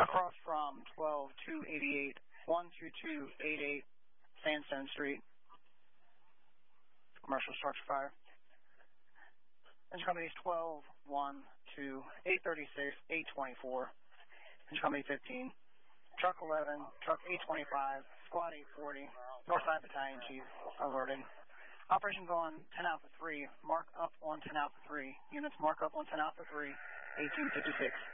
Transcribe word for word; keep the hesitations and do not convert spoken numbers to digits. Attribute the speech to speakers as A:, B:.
A: across from twelve two eighty-eight, one two two eight eight Sandstone Street. Commercial structure fire. Engine company is twelve one two eight thirty-six eight twenty-four. Engine company fifteen. Truck eleven, truck eight twenty-five, squad eight forty, Northside Battalion Chief alerted. Operations on ten Alpha three, mark up on ten Alpha three. Units mark up on ten Alpha three, eighteen fifty-six.